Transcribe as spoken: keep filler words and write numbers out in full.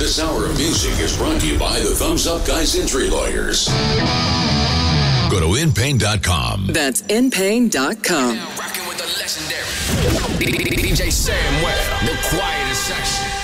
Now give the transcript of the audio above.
This hour of music is brought to you by the Thumbs Up Guys Injury Lawyers. Go to in pain dot com. That's in pain dot com. Now rocking with the legendary D J Sam Webb, the quietest section.